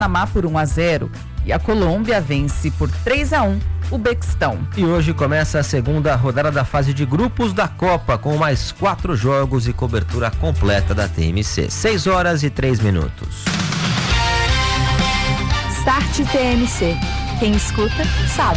Panamá por 1-0 e a Colômbia vence por 3-1 o Bequistão. E hoje começa a segunda rodada da fase de grupos da Copa, com mais 4 jogos e cobertura completa da TMC. 6h03. Start TMC. Quem escuta, sabe.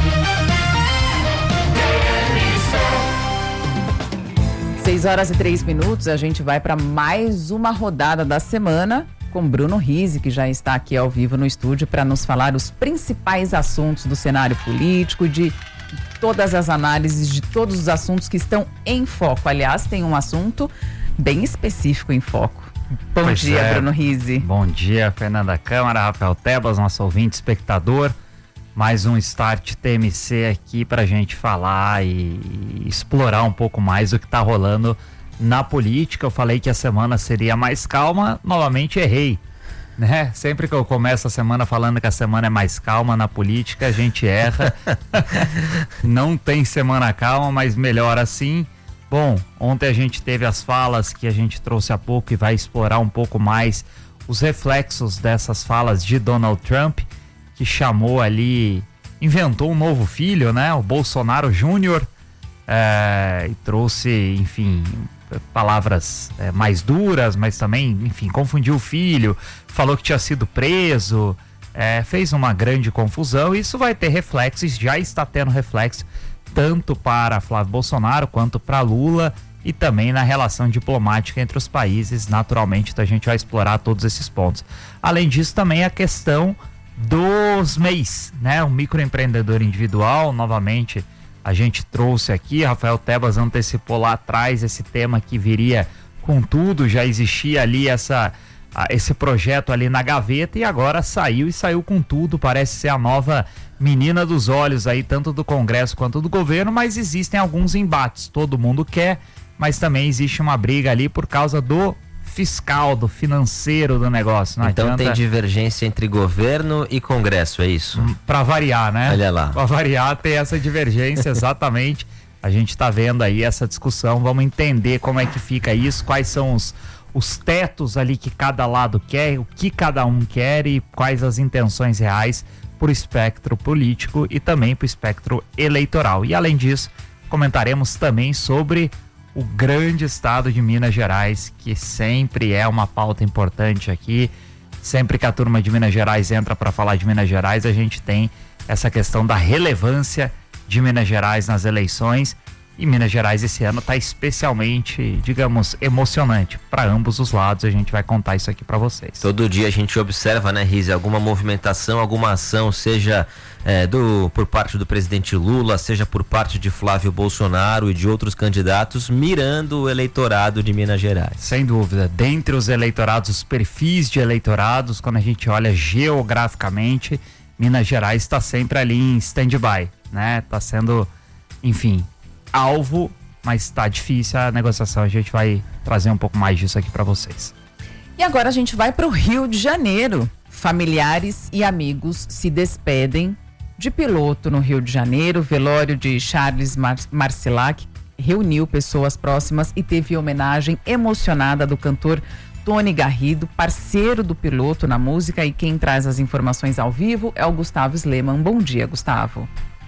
6h03, a gente vai para mais uma rodada da semana com Bruno Rizzi, que já está aqui ao vivo no estúdio para nos falar os principais assuntos do cenário político, de todas as análises de todos os assuntos que estão em foco. Aliás, tem um assunto bem específico em foco. Bom dia, Bruno Rizzi. Bom dia, Fernanda Câmara, Rafael Tebas, nosso ouvinte, espectador. Mais um Start TMC aqui para a gente falar e explorar um pouco mais o que está rolando na política. Eu falei que a semana seria mais calma, novamente errei, né? Sempre que eu começo a semana falando que a semana é mais calma na política, a gente erra. Não tem semana calma, mas melhor assim. Bom, ontem a gente teve as falas que a gente trouxe há pouco e vai explorar um pouco mais os reflexos dessas falas de Donald Trump, que chamou ali, inventou um novo filho, né? O Bolsonaro Júnior, e trouxe, enfim, palavras mais duras, mas também, enfim, confundiu o filho, falou que tinha sido preso, fez uma grande confusão. Isso vai ter reflexos, já está tendo reflexo tanto para Flávio Bolsonaro quanto para Lula e também na relação diplomática entre os países. Naturalmente, então a gente vai explorar todos esses pontos. Além disso, também a questão dos MEIs, né? O microempreendedor individual, novamente, a gente trouxe aqui, Rafael Tebas antecipou lá atrás esse tema que viria com tudo, já existia ali esse projeto ali na gaveta e agora saiu com tudo, parece ser a nova menina dos olhos aí, tanto do Congresso quanto do governo, mas existem alguns embates, todo mundo quer, mas também existe uma briga ali por causa do fiscal, do financeiro do negócio. Não então adianta... tem divergência entre governo e Congresso, é isso? Para variar, né? Olha lá. Para variar, tem essa divergência, exatamente. A gente está vendo aí essa discussão, vamos entender como é que fica isso, quais são os tetos ali que cada lado quer, o que cada um quer e quais as intenções reais para o espectro político e também para o espectro eleitoral. E além disso, comentaremos também sobre o grande estado de Minas Gerais, que sempre é uma pauta importante aqui. Sempre que a turma de Minas Gerais entra para falar de Minas Gerais, a gente tem essa questão da relevância de Minas Gerais nas eleições. E Minas Gerais esse ano está especialmente, digamos, emocionante para ambos os lados. A gente vai contar isso aqui para vocês. Todo dia a gente observa, né, Rizzi, alguma movimentação, alguma ação, seja por parte do presidente Lula, seja por parte de Flávio Bolsonaro e de outros candidatos, mirando o eleitorado de Minas Gerais. Sem dúvida. Dentre os eleitorados, os perfis de eleitorados, quando a gente olha geograficamente, Minas Gerais está sempre ali em stand-by, né? Está sendo, enfim, alvo, mas está difícil a negociação. A gente vai trazer um pouco mais disso aqui para vocês. E agora a gente vai para o Rio de Janeiro. Familiares e amigos se despedem de piloto no Rio de Janeiro. O velório de Charles Marcilac reuniu pessoas próximas e teve homenagem emocionada do cantor Tony Garrido, parceiro do piloto na música. E quem traz as informações ao vivo é o Gustavo Sleman. Bom dia, Gustavo.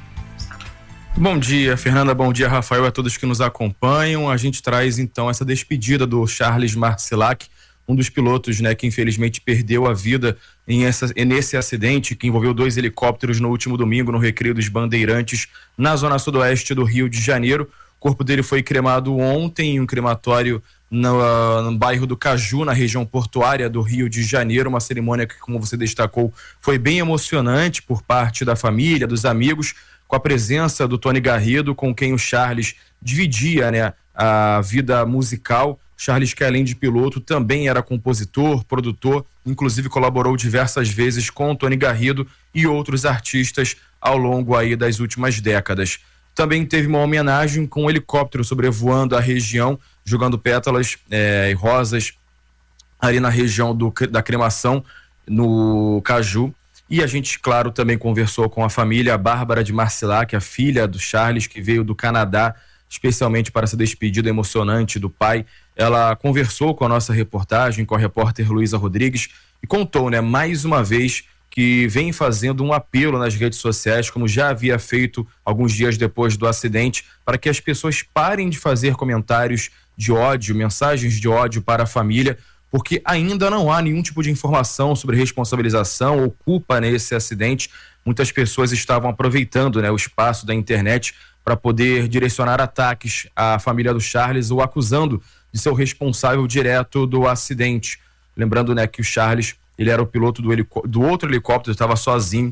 Bom dia, Fernanda, bom dia, Rafael, a todos que nos acompanham. A gente traz então essa despedida do Charles Marcilac, um dos pilotos, né, que infelizmente perdeu a vida nesse acidente que envolveu 2 helicópteros no último domingo no Recreio dos Bandeirantes, na zona sudoeste do Rio de Janeiro. O corpo dele foi cremado ontem em um crematório no bairro do Caju, na região portuária do Rio de Janeiro. Uma cerimônia que, como você destacou, foi bem emocionante por parte da família, dos amigos, com a presença do Tony Garrido, com quem o Charles dividia, né, a vida musical. Charles, que além de piloto, também era compositor, produtor, inclusive colaborou diversas vezes com o Tony Garrido e outros artistas ao longo aí das últimas décadas. Também teve uma homenagem com um helicóptero sobrevoando a região, jogando pétalas e rosas ali na região da cremação, no Caju. E a gente, claro, também conversou com a família, a Bárbara de Marcilac, a filha do Charles, que veio do Canadá, especialmente para essa despedida emocionante do pai. Ela conversou com a nossa reportagem, com a repórter Luísa Rodrigues, e contou, né, mais uma vez, que vem fazendo um apelo nas redes sociais, como já havia feito alguns dias depois do acidente, para que as pessoas parem de fazer comentários de ódio, mensagens de ódio para a família, porque ainda não há nenhum tipo de informação sobre responsabilização ou culpa nesse acidente. Muitas pessoas estavam aproveitando, né, o espaço da internet para poder direcionar ataques à família do Charles ou acusando de ser o responsável direto do acidente. Lembrando, né, que o Charles, ele era o piloto do outro helicóptero, estava sozinho,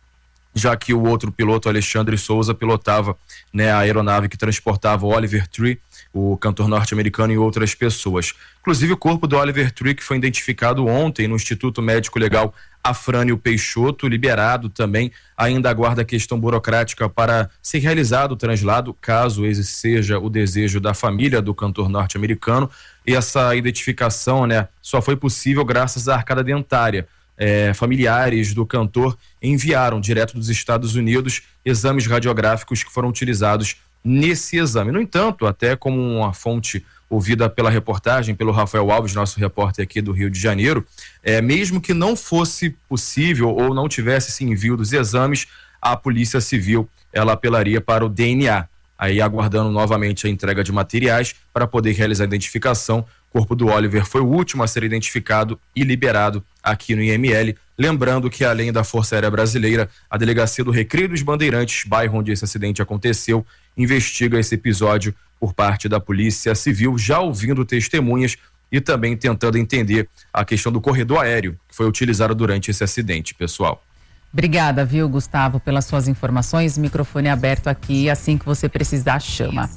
já que o outro piloto, Alexandre Souza, pilotava, né, a aeronave que transportava o Oliver Tree, o cantor norte-americano, e outras pessoas. Inclusive o corpo do Oliver Tree, que foi identificado ontem no Instituto Médico Legal Afrânio Peixoto, liberado também, ainda aguarda a questão burocrática para ser realizado o translado, caso esse seja o desejo da família do cantor norte-americano. E essa identificação, né, só foi possível graças à arcada dentária. Familiares do cantor enviaram direto dos Estados Unidos exames radiográficos que foram utilizados nesse exame. No entanto, até como uma fonte ouvida pela reportagem, pelo Rafael Alves, nosso repórter aqui do Rio de Janeiro, mesmo que não fosse possível ou não tivesse esse envio dos exames, a Polícia Civil, ela apelaria para o DNA, aí aguardando novamente a entrega de materiais para poder realizar a identificação. O corpo do Oliver foi o último a ser identificado e liberado aqui no IML. Lembrando que, além da Força Aérea Brasileira, a Delegacia do Recreio dos Bandeirantes, bairro onde esse acidente aconteceu, investiga esse episódio por parte da Polícia Civil, já ouvindo testemunhas e também tentando entender a questão do corredor aéreo que foi utilizado durante esse acidente, pessoal. Obrigada, viu, Gustavo, pelas suas informações. Microfone aberto aqui, assim que você precisar, chama.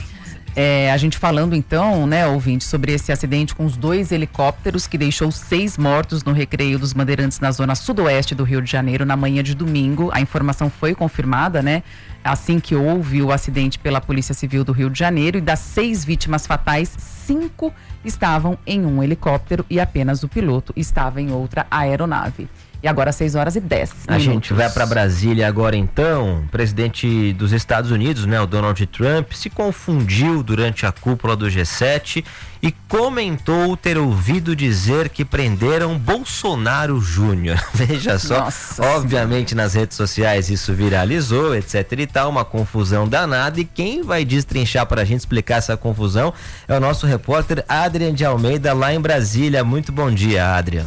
A gente falando então, né, ouvinte, sobre esse acidente com os 2 helicópteros que deixou 6 mortos no Recreio dos Bandeirantes na zona sudoeste do Rio de Janeiro na manhã de domingo. A informação foi confirmada, né, assim que houve o acidente pela Polícia Civil do Rio de Janeiro, e das 6 vítimas fatais, 5 estavam em um helicóptero e apenas o piloto estava em outra aeronave. E agora 6h10. A gente vai para Brasília agora então. O presidente dos Estados Unidos, né, o Donald Trump, se confundiu durante a cúpula do G7 e comentou ter ouvido dizer que prenderam Bolsonaro Júnior. Veja só, Nossa, obviamente nas redes sociais isso viralizou, etc e tal, uma confusão danada, e quem vai destrinchar para a gente explicar essa confusão é o nosso repórter Adrian de Almeida, lá em Brasília. Muito bom dia, Adrian.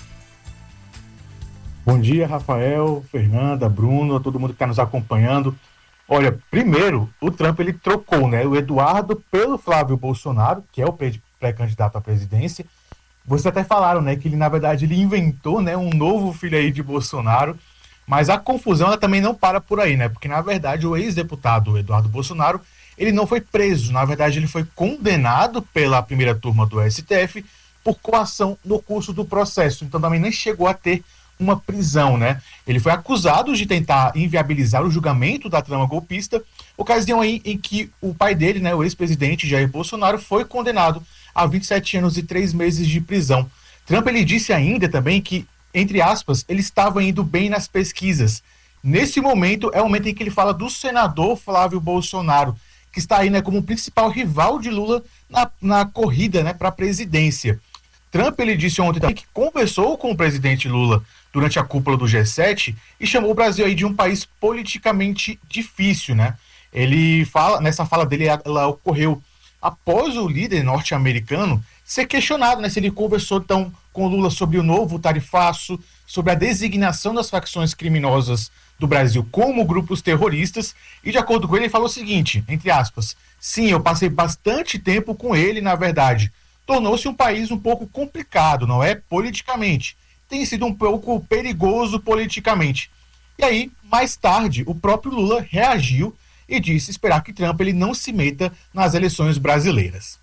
Bom dia, Rafael, Fernanda, Bruno, todo mundo que está nos acompanhando. Olha, primeiro, o Trump ele trocou, né, o Eduardo pelo Flávio Bolsonaro, que é o pré-candidato à presidência. Vocês até falaram, né, que ele, na verdade, ele inventou, né, um novo filho aí de Bolsonaro, mas a confusão ela também não para por aí, né, porque, na verdade, o ex-deputado Eduardo Bolsonaro, ele não foi preso, na verdade, ele foi condenado pela primeira turma do STF por coação no curso do processo, então também nem chegou a ter uma prisão, né? Ele foi acusado de tentar inviabilizar o julgamento da trama golpista, ocasião aí em que o pai dele, né, o ex-presidente Jair Bolsonaro, foi condenado a 27 anos e 3 meses de prisão. Trump, ele disse ainda também que, entre aspas, ele estava indo bem nas pesquisas. Nesse momento, é o momento em que ele fala do senador Flávio Bolsonaro, que está aí, né, como o principal rival de Lula na corrida, né, para a presidência. Trump, ele disse ontem também que conversou com o presidente Lula durante a cúpula do G7 e chamou o Brasil aí de um país politicamente difícil, né? Ele fala, nessa fala dele, ela ocorreu após o líder norte-americano ser questionado, né, se ele conversou então com Lula sobre o novo tarifaço, sobre a designação das facções criminosas do Brasil como grupos terroristas, e de acordo com ele, ele falou o seguinte, entre aspas: sim, eu passei bastante tempo com ele, na verdade. Tornou-se um país um pouco complicado, não é? Politicamente. Tem sido um pouco perigoso politicamente. E aí, mais tarde, o próprio Lula reagiu e disse esperar que Trump ele não se meta nas eleições brasileiras.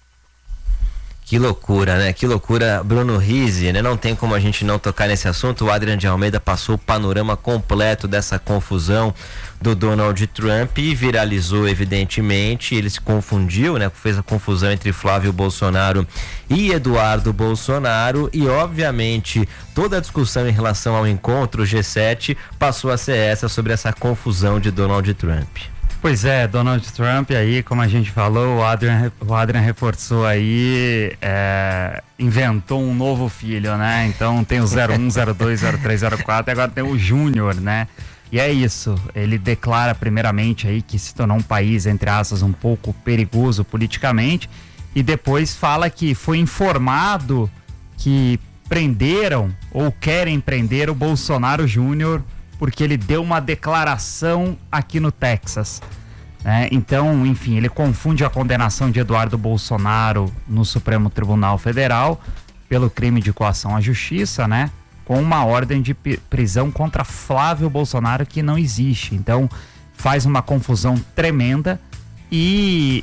Que loucura, né? Que loucura, Bruno Rizzi, né? Não tem como a gente não tocar nesse assunto. O Adrian de Almeida passou o panorama completo dessa confusão do Donald Trump e viralizou, evidentemente. Ele se confundiu, né? Fez a confusão entre Flávio Bolsonaro e Eduardo Bolsonaro, e obviamente toda a discussão em relação ao encontro G7 passou a ser essa, sobre essa confusão de Donald Trump. Pois é, Donald Trump aí, como a gente falou, o Adrian reforçou aí, inventou um novo filho, né? Então tem o 01, 02, 03, 04 e agora tem o Júnior, né? E é isso, ele declara primeiramente aí que se tornou um país, entre aspas, um pouco perigoso politicamente, e depois fala que foi informado que prenderam ou querem prender o Bolsonaro Júnior porque ele deu uma declaração aqui no Texas. Então, enfim, ele confunde a condenação de Eduardo Bolsonaro no Supremo Tribunal Federal pelo crime de coação à justiça, né? Com uma ordem de prisão contra Flávio Bolsonaro que não existe. Então, faz uma confusão tremenda e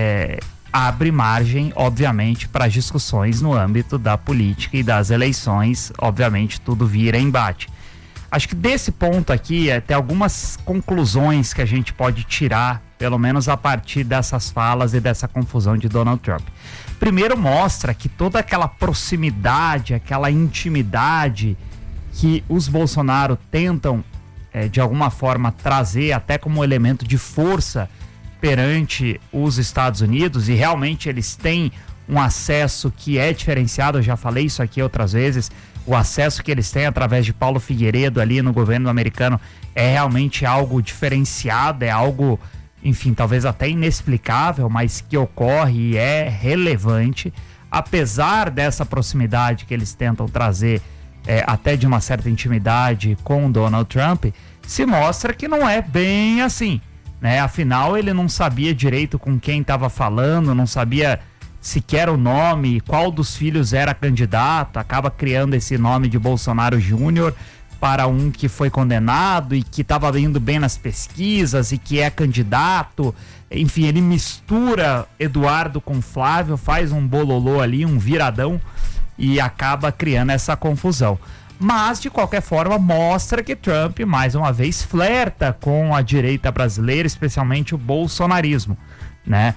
abre margem, obviamente, para discussões no âmbito da política e das eleições. Obviamente, tudo vira embate. Acho que desse ponto aqui, tem algumas conclusões que a gente pode tirar, pelo menos a partir dessas falas e dessa confusão de Donald Trump. Primeiro, mostra que toda aquela proximidade, aquela intimidade que os Bolsonaro tentam, de alguma forma, trazer até como elemento de força perante os Estados Unidos, e realmente eles têm um acesso que é diferenciado, eu já falei isso aqui outras vezes, o acesso que eles têm através de Paulo Figueiredo ali no governo americano é realmente algo diferenciado, é algo, enfim, talvez até inexplicável, mas que ocorre e é relevante. Apesar dessa proximidade que eles tentam trazer, até de uma certa intimidade com o Donald Trump, se mostra que não é bem assim, né? Afinal, ele não sabia direito com quem estava falando, não sabia sequer o nome, qual dos filhos era candidato, acaba criando esse nome de Bolsonaro Júnior para um que foi condenado e que estava indo bem nas pesquisas e que é candidato. Enfim, ele mistura Eduardo com Flávio, faz um bololô ali, um viradão, e acaba criando essa confusão. Mas, de qualquer forma, mostra que Trump, mais uma vez, flerta com a direita brasileira, especialmente o bolsonarismo, né?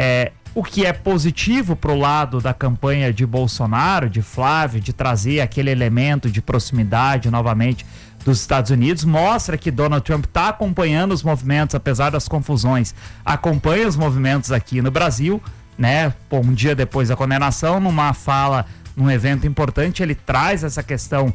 O que é positivo pro lado da campanha de Bolsonaro, de Flávio, de trazer aquele elemento de proximidade novamente dos Estados Unidos, mostra que Donald Trump está acompanhando os movimentos, apesar das confusões, acompanha os movimentos aqui no Brasil, né? Um dia depois da condenação, numa fala, num evento importante, ele traz essa questão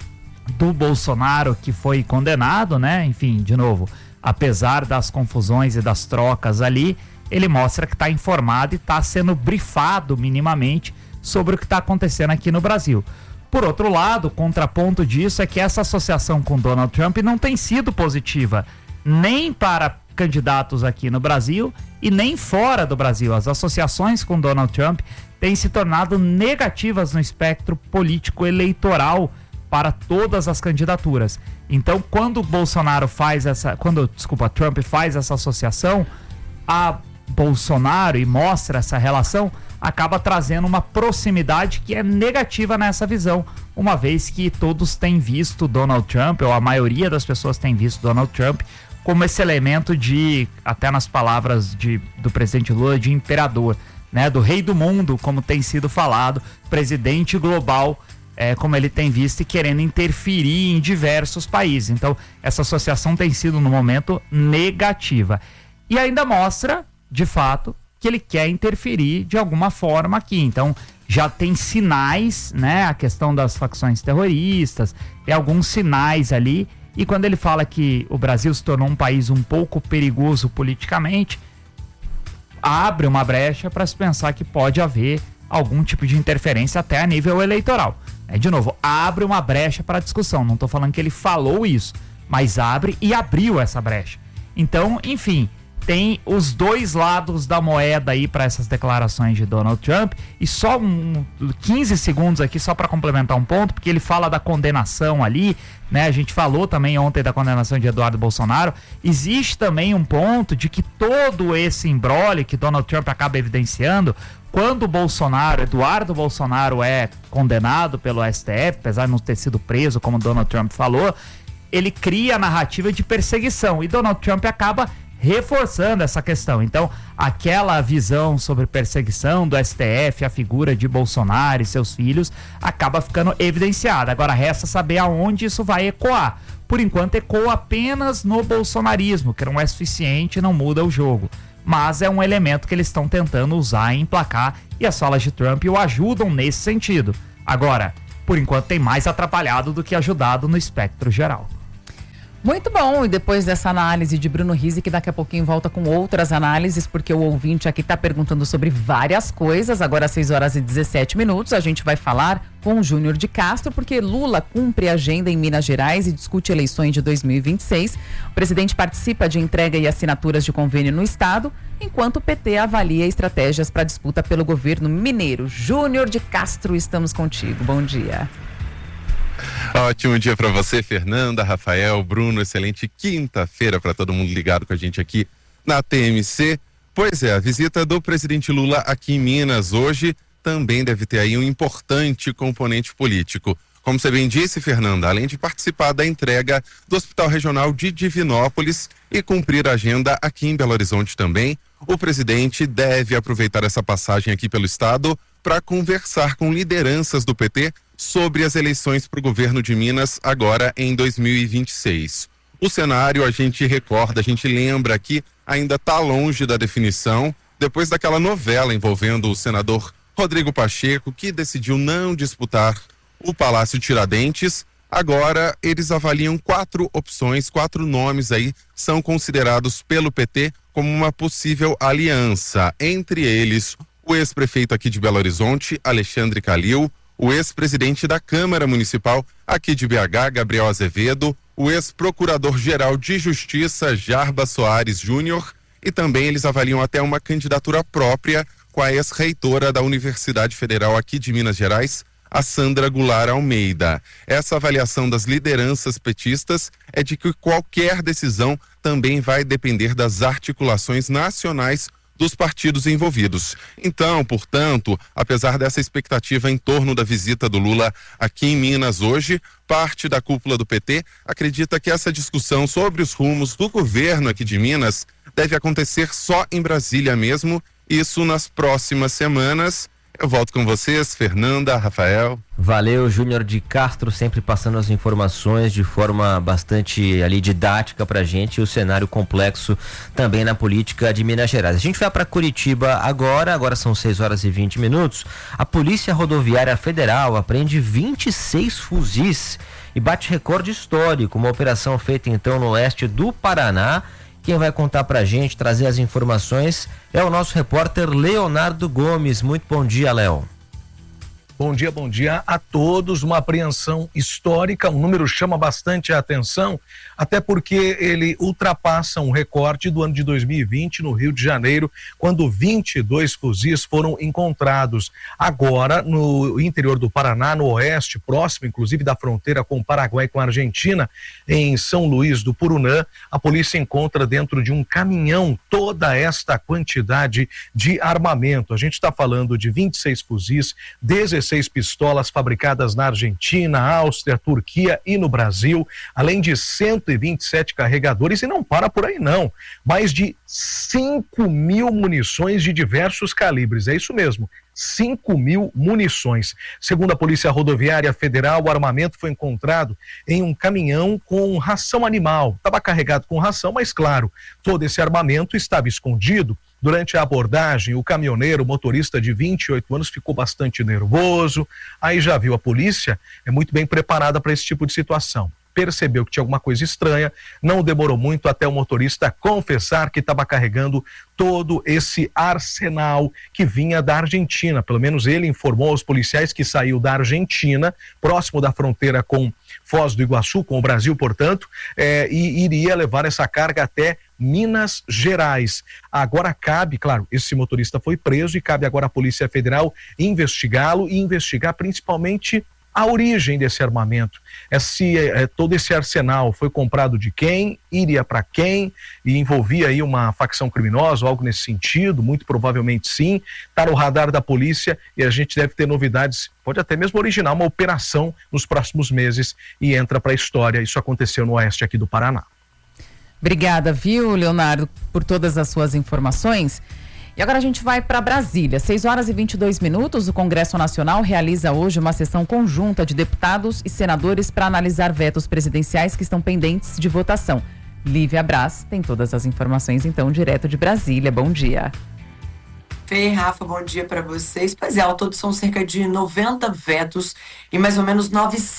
do Bolsonaro que foi condenado, né? Enfim, de novo, apesar das confusões e das trocas ali, ele mostra que está informado e está sendo brifado minimamente sobre o que está acontecendo aqui no Brasil. Por outro lado, o contraponto disso é que essa associação com Donald Trump não tem sido positiva, nem para candidatos aqui no Brasil e nem fora do Brasil. As associações com Donald Trump têm se tornado negativas no espectro político eleitoral para todas as candidaturas. Então, quando Trump faz essa associação a Bolsonaro e mostra essa relação, acaba trazendo uma proximidade que é negativa nessa visão, uma vez que todos têm visto Donald Trump, ou a maioria das pessoas tem visto Donald Trump como esse elemento de, até nas palavras do presidente Lula, de imperador, né, do rei do mundo, como tem sido falado, presidente global, como ele tem visto, e querendo interferir em diversos países. Então, essa associação tem sido, no momento, negativa. E ainda mostra, de fato, que ele quer interferir de alguma forma aqui. Então, já tem sinais, né? A questão das facções terroristas, tem alguns sinais ali. E quando ele fala que o Brasil se tornou um país um pouco perigoso politicamente, abre uma brecha para se pensar que pode haver algum tipo de interferência até a nível eleitoral. De novo, abre uma brecha para a discussão. Não estou falando que ele falou isso, mas abre e abriu essa brecha. Então, enfim, tem os dois lados da moeda aí para essas declarações de Donald Trump. E só 15 segundos aqui só para complementar um ponto, porque ele fala da condenação ali, né? A gente falou também ontem da condenação de Eduardo Bolsonaro. Existe também um ponto de que todo esse imbróglio que Donald Trump acaba evidenciando, quando Eduardo Bolsonaro é condenado pelo STF, apesar de não ter sido preso, como Donald Trump falou, ele cria a narrativa de perseguição, e Donald Trump acaba reforçando essa questão. Então, aquela visão sobre perseguição do STF, a figura de Bolsonaro e seus filhos, acaba ficando evidenciada. Agora, resta saber aonde isso vai ecoar, por enquanto ecoa apenas no bolsonarismo, que não é suficiente, não muda o jogo. Mas é um elemento que eles estão tentando usar e emplacar, e as falas de Trump o ajudam nesse sentido. Agora, por enquanto tem mais atrapalhado do que ajudado no espectro geral. Muito bom, e depois dessa análise de Bruno Rizzi, que daqui a pouquinho volta com outras análises, porque o ouvinte aqui está perguntando sobre várias coisas. Agora às 6h17, a gente vai falar com o Júnior de Castro, porque Lula cumpre agenda em Minas Gerais e discute eleições de 2026. O presidente participa de entrega e assinaturas de convênio no estado, enquanto o PT avalia estratégias para disputa pelo governo mineiro. Júnior de Castro, estamos contigo. Bom dia. Ótimo dia para você, Fernanda, Rafael, Bruno. Excelente quinta-feira para todo mundo ligado com a gente aqui na TMC. Pois é, a visita do presidente Lula aqui em Minas hoje também deve ter aí um importante componente político. Como você bem disse, Fernanda, além de participar da entrega do Hospital Regional de Divinópolis e cumprir a agenda aqui em Belo Horizonte também, o presidente deve aproveitar essa passagem aqui pelo estado para conversar com lideranças do PT sobre as eleições para o governo de Minas agora em 2026. O cenário, a gente recorda, a gente lembra que ainda está longe da definição, depois daquela novela envolvendo o senador Rodrigo Pacheco, que decidiu não disputar o Palácio Tiradentes. Agora eles avaliam 4 opções, 4 nomes aí são considerados pelo PT como uma possível aliança. Entre eles, o ex-prefeito aqui de Belo Horizonte, Alexandre Calil, o ex-presidente da Câmara Municipal aqui de BH, Gabriel Azevedo, o ex-procurador-geral de Justiça, Jarbas Soares Júnior, e também eles avaliam até uma candidatura própria com a ex-reitora da Universidade Federal aqui de Minas Gerais, a Sandra Goulart Almeida. Essa avaliação das lideranças petistas é de que qualquer decisão também vai depender das articulações nacionais dos partidos envolvidos. Então, portanto, apesar dessa expectativa em torno da visita do Lula aqui em Minas hoje, parte da cúpula do PT acredita que essa discussão sobre os rumos do governo aqui de Minas deve acontecer só em Brasília mesmo, isso nas próximas semanas. Eu volto com vocês, Fernanda, Rafael. Valeu, Júnior de Castro, sempre passando as informações de forma bastante ali didática pra gente, e o cenário complexo também na política de Minas Gerais. A gente vai para Curitiba agora são 6h20. A Polícia Rodoviária Federal apreende 26 fuzis e bate recorde histórico, uma operação feita então no oeste do Paraná. Quem vai contar pra gente, trazer as informações, é o nosso repórter Leonardo Gomes. Muito bom dia, Léo. Bom dia a todos. Uma apreensão histórica, um número chama bastante a atenção, até porque ele ultrapassa um recorde do ano de 2020 no Rio de Janeiro, quando 22 fuzis foram encontrados. Agora, no interior do Paraná, no oeste, próximo inclusive da fronteira com o Paraguai e com a Argentina, em São Luís do Purunã, a polícia encontra dentro de um caminhão toda esta quantidade de armamento. A gente está falando de 26 fuzis, 16 pistolas fabricadas na Argentina, Áustria, Turquia e no Brasil, além de 127 carregadores, e não para por aí não, mais de 5.000 munições de diversos calibres, é isso mesmo, 5.000 munições. Segundo a Polícia Rodoviária Federal, o armamento foi encontrado em um caminhão com ração animal. Estava carregado com ração, mas claro, todo esse armamento estava escondido. Durante a abordagem, o caminhoneiro, motorista de 28 anos, ficou bastante nervoso. Aí já viu, a polícia é muito bem preparada para esse tipo de situação. Percebeu que tinha alguma coisa estranha, não demorou muito até o motorista confessar que estava carregando todo esse arsenal que vinha da Argentina. Pelo menos ele informou aos policiais que saiu da Argentina, próximo da fronteira com Foz do Iguaçu, com o Brasil, portanto, e iria levar essa carga até Minas Gerais. Agora cabe, claro, esse motorista foi preso e cabe agora à Polícia Federal investigá-lo e investigar principalmente a origem desse armamento. Todo esse arsenal foi comprado de quem, iria para quem, e envolvia aí uma facção criminosa ou algo nesse sentido, muito provavelmente sim. Está no radar da polícia e a gente deve ter novidades, pode até mesmo originar uma operação nos próximos meses e entra para a história. Isso aconteceu no oeste aqui do Paraná. Obrigada, viu, Leonardo, por todas as suas informações. E agora a gente vai para Brasília. 6h22. O Congresso Nacional realiza hoje uma sessão conjunta de deputados e senadores para analisar vetos presidenciais que estão pendentes de votação. Lívia Braz tem todas as informações, então, direto de Brasília. Bom dia. Fê, Rafa, bom dia para vocês. Pois é, ao todo são cerca de 90 vetos e mais ou menos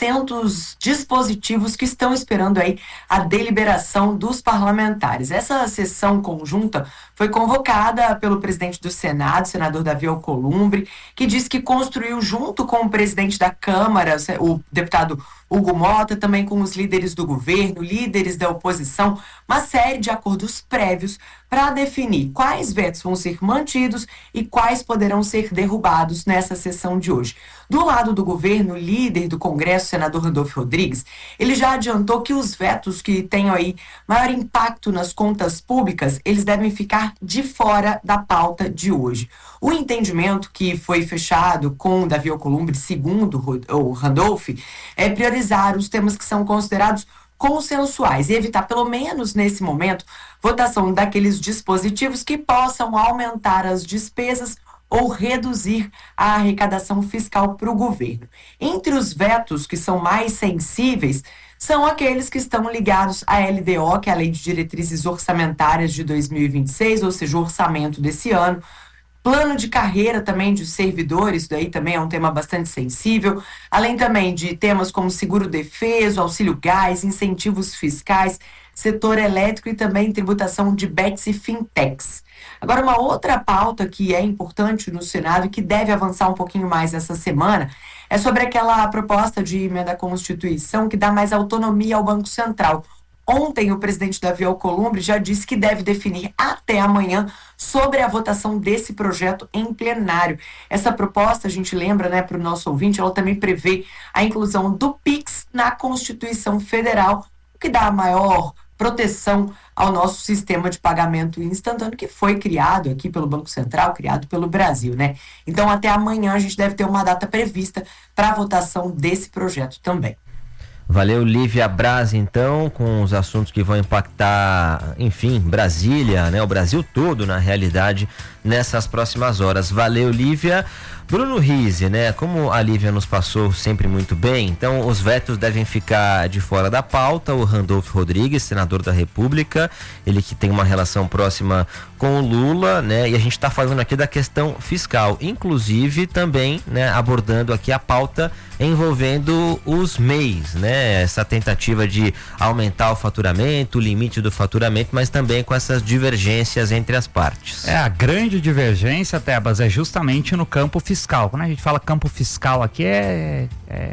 900 dispositivos que estão esperando aí a deliberação dos parlamentares. Essa sessão conjunta foi convocada pelo presidente do Senado, senador Davi Alcolumbre, que disse que construiu junto com o presidente da Câmara, o deputado Hugo Mota, também com os líderes do governo, líderes da oposição, uma série de acordos prévios para definir quais vetos vão ser mantidos e quais poderão ser derrubados nessa sessão de hoje. Do lado do governo, o líder do Congresso, senador Randolfo Rodrigues, ele já adiantou que os vetos que tenham aí maior impacto nas contas públicas, eles devem ficar de fora da pauta de hoje. O entendimento que foi fechado com o Davi Alcolumbre, segundo o Randolph, é priorizar os temas que são considerados consensuais e evitar, pelo menos nesse momento, votação daqueles dispositivos que possam aumentar as despesas ou reduzir a arrecadação fiscal para o governo. Entre os vetos que são mais sensíveis, são aqueles que estão ligados à LDO, que é a Lei de Diretrizes Orçamentárias de 2026, ou seja, o orçamento desse ano. Plano de carreira também de servidores, daí também é um tema bastante sensível, além também de temas como seguro-defeso, auxílio-gás, incentivos fiscais, setor elétrico e também tributação de bets e fintechs. Agora, uma outra pauta que é importante no Senado e que deve avançar um pouquinho mais essa semana é sobre aquela proposta de emenda à Constituição que dá mais autonomia ao Banco Central. Ontem, o presidente Davi Alcolumbre já disse que deve definir até amanhã sobre a votação desse projeto em plenário. Essa proposta, a gente lembra, né, para o nosso ouvinte, ela também prevê a inclusão do PIX na Constituição Federal, o que dá maior proteção ao nosso sistema de pagamento instantâneo que foi criado aqui pelo Banco Central, criado pelo Brasil, né? Então, até amanhã a gente deve ter uma data prevista para a votação desse projeto também. Valeu, Lívia Braz, então, com os assuntos que vão impactar, enfim, Brasília, né? O Brasil todo, na realidade, nessas próximas horas. Valeu, Lívia. Bruno Rizzi, né? Como a Lívia nos passou sempre muito bem, então os vetos devem ficar de fora da pauta. O Randolfo Rodrigues, senador da República, ele que tem uma relação próxima com o Lula, né? E a gente está falando aqui da questão fiscal, inclusive também, né, abordando aqui a pauta envolvendo os MEIs, né? Essa tentativa de aumentar o faturamento, o limite do faturamento, mas também com essas divergências entre as partes. A grande divergência, Tebas, é justamente no campo fiscal. Quando a gente fala campo fiscal aqui é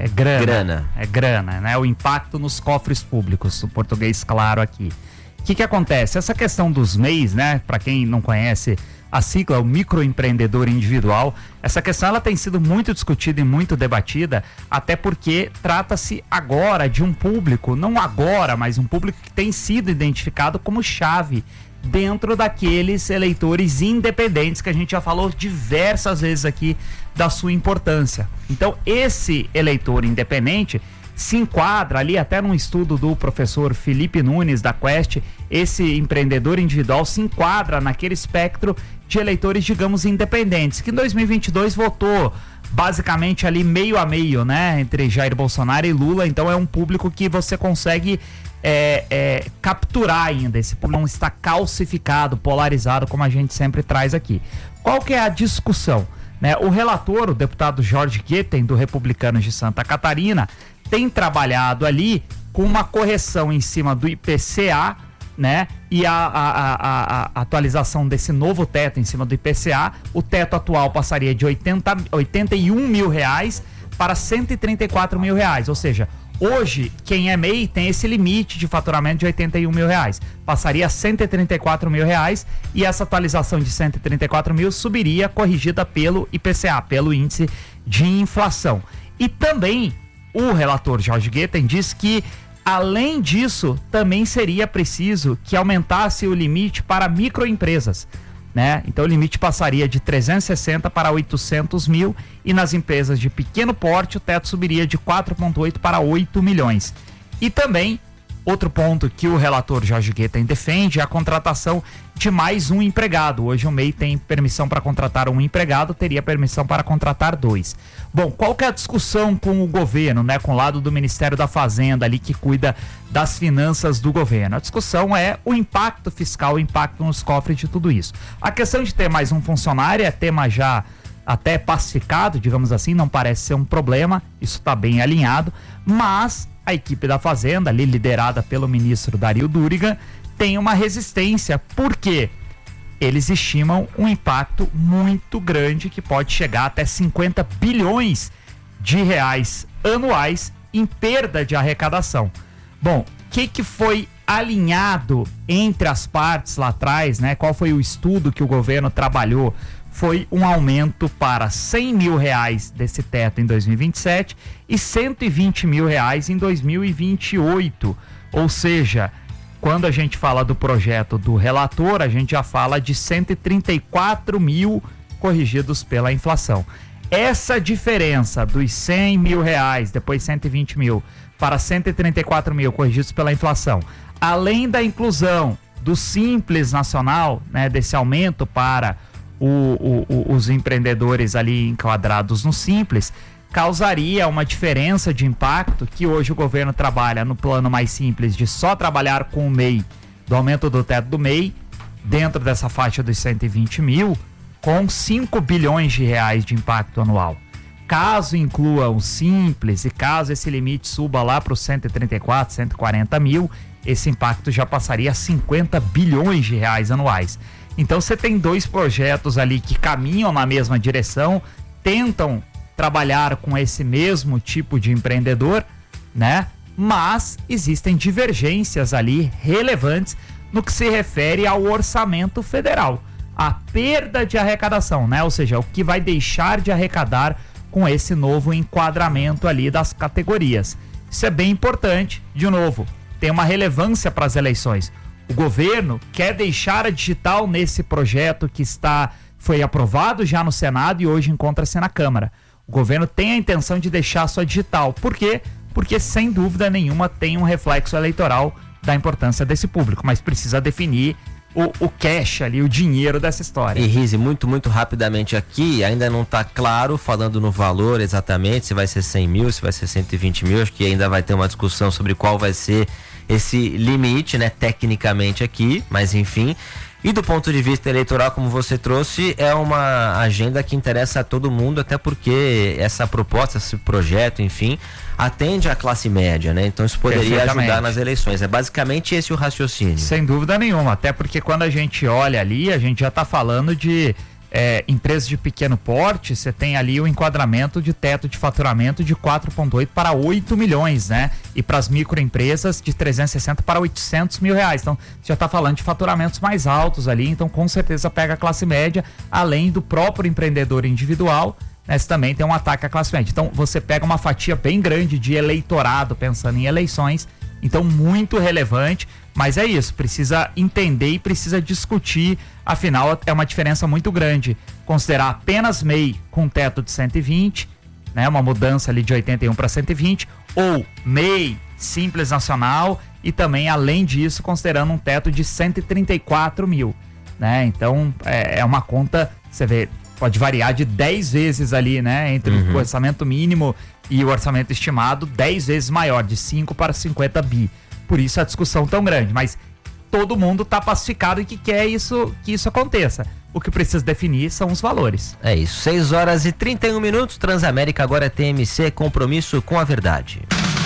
grana. É grana, né? O impacto nos cofres públicos, o português claro aqui. O que acontece? Essa questão dos MEIs, né? Para quem não conhece a sigla, o microempreendedor individual, essa questão ela tem sido muito discutida e muito debatida, até porque trata-se agora de um público, não agora, mas um público que tem sido identificado como chave dentro daqueles eleitores independentes que a gente já falou diversas vezes aqui da sua importância. Então, esse eleitor independente se enquadra ali, até num estudo do professor Felipe Nunes da Quest, esse empreendedor individual se enquadra naquele espectro de eleitores, digamos, independentes, que em 2022 votou basicamente ali meio a meio, né, entre Jair Bolsonaro e Lula. Então é um público que você consegue capturar ainda, esse público não está calcificado, polarizado, como a gente sempre traz aqui. Qual que é a discussão? Né? O relator, o deputado Jorge Guetem, do Republicanos de Santa Catarina, tem trabalhado ali com uma correção em cima do IPCA, né? E a atualização desse novo teto em cima do IPCA. O teto atual passaria de 81 mil reais para 134 mil reais, ou seja, hoje quem é MEI tem esse limite de faturamento de 81 mil reais, passaria a 134 mil reais, e essa atualização de 134 mil subiria corrigida pelo IPCA, pelo índice de inflação. E também o relator Jorge Guetem diz que, além disso, também seria preciso que aumentasse o limite para microempresas, né? Então o limite passaria de 360 para 800 mil, e nas empresas de pequeno porte o teto subiria de 4,8 para 8 milhões. E também Outro ponto que o relator Jorge Guetem defende é a contratação de mais um empregado. Hoje o MEI tem permissão para contratar um empregado, teria permissão para contratar 2. Bom, qual que é a discussão com o governo, né? Com o lado do Ministério da Fazenda ali que cuida das finanças do governo. A discussão é o impacto fiscal, o impacto nos cofres de tudo isso. A questão de ter mais um funcionário é tema já até pacificado, digamos assim, não parece ser um problema, isso está bem alinhado, mas a equipe da Fazenda, ali liderada pelo ministro Dario Durigan, tem uma resistência, porque eles estimam um impacto muito grande que pode chegar até 50 bilhões de reais anuais em perda de arrecadação. Bom, o que foi alinhado entre as partes lá atrás, né? Qual foi o estudo que o governo trabalhou? Foi um aumento para R$100 mil desse teto em 2027 e R$120 mil em 2028. Ou seja, quando a gente fala do projeto do relator, a gente já fala de 134 mil corrigidos pela inflação. Essa diferença dos R$100 mil, depois 120 mil, para 134 mil corrigidos pela inflação, além da inclusão do Simples Nacional, né, desse aumento para os empreendedores ali enquadrados no Simples, causaria uma diferença de impacto que hoje o governo trabalha no plano mais simples de só trabalhar com o MEI, do aumento do teto do MEI, dentro dessa faixa dos 120 mil, com 5 bilhões de reais de impacto anual. Caso inclua o Simples e caso esse limite suba lá para os 134, 140 mil, esse impacto já passaria a 50 bilhões de reais anuais. Então você tem 2 projetos ali que caminham na mesma direção, tentam trabalhar com esse mesmo tipo de empreendedor, né? Mas existem divergências ali relevantes no que se refere ao orçamento federal, a perda de arrecadação, né? Ou seja, o que vai deixar de arrecadar com esse novo enquadramento ali das categorias. Isso é bem importante, de novo, tem uma relevância para as eleições. O governo quer deixar a digital nesse projeto que foi aprovado já no Senado e hoje encontra-se na Câmara. O governo tem a intenção de deixar sua digital. Por quê? Porque, sem dúvida nenhuma, tem um reflexo eleitoral da importância desse público, mas precisa definir o cash ali, o dinheiro dessa história. E Rize, muito rapidamente aqui, ainda não está claro, falando no valor exatamente, se vai ser 100 mil, se vai ser 120 mil, acho que ainda vai ter uma discussão sobre qual vai ser esse limite, né, tecnicamente aqui, mas enfim. E do ponto de vista eleitoral, como você trouxe, é uma agenda que interessa a todo mundo, até porque essa proposta, esse projeto, enfim, atende à classe média, né? Então isso poderia ajudar nas eleições. É basicamente esse o raciocínio. Sem dúvida nenhuma, até porque quando a gente olha ali, a gente já está falando de empresas de pequeno porte, você tem ali o enquadramento de teto de faturamento de 4,8 para 8 milhões, né? E para as microempresas de 360 para 800 mil reais. Então, você já está falando de faturamentos mais altos ali, então com certeza pega a classe média, além do próprio empreendedor individual, né? Você também tem um ataque à classe média. Então, você pega uma fatia bem grande de eleitorado pensando em eleições, então muito relevante, mas é isso, precisa entender e precisa discutir, afinal é uma diferença muito grande, considerar apenas MEI com teto de 120, né, uma mudança ali de 81 para 120, ou MEI Simples Nacional e também, além disso, considerando um teto de 134 mil, né, então é uma conta, você vê, pode variar de 10 vezes ali, né, entre o orçamento mínimo e o orçamento estimado, 10 vezes maior, de 5 para 50 bi. Por isso a discussão tão grande, mas todo mundo está pacificado e que quer que isso aconteça. O que precisa definir são os valores. É isso, 6 horas e 31 minutos, Transamérica agora é TMC, compromisso com a verdade.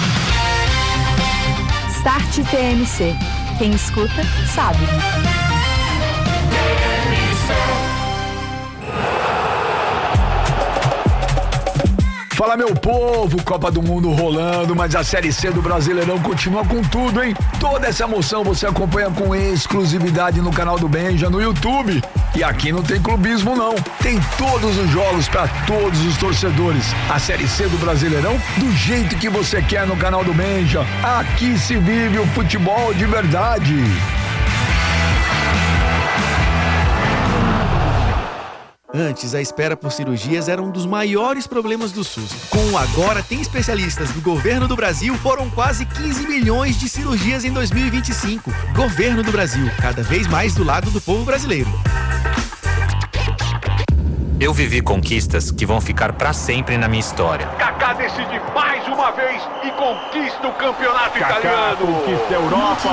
Start TMC, quem escuta sabe. Fala, meu povo, Copa do Mundo rolando, mas a Série C do Brasileirão continua com tudo, hein? Toda essa emoção você acompanha com exclusividade no canal do Benja, no YouTube. E aqui não tem clubismo, não. Tem todos os jogos para todos os torcedores. A Série C do Brasileirão, do jeito que você quer no canal do Benja. Aqui se vive o futebol de verdade. Antes, a espera por cirurgias era um dos maiores problemas do SUS. Com o Agora Tem Especialistas do Governo do Brasil, foram quase 15 milhões de cirurgias em 2025. Governo do Brasil, cada vez mais do lado do povo brasileiro. Eu vivi conquistas que vão ficar pra sempre na minha história. Kaká decide mais uma vez e conquista o campeonato italiano. Conquista a Europa.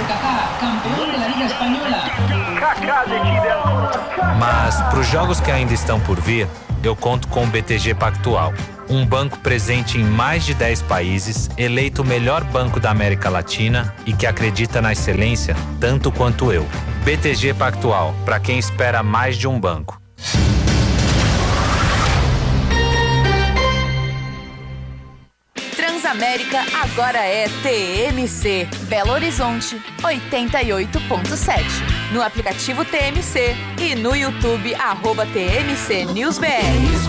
Mas pros jogos que ainda estão por vir, eu conto com o BTG Pactual. Um banco presente em mais de 10 países, eleito o melhor banco da América Latina e que acredita na excelência tanto quanto eu. BTG Pactual, para quem espera mais de um banco. Transamérica agora é TMC. Belo Horizonte 88.7. No aplicativo TMC e no YouTube @TMC News BR.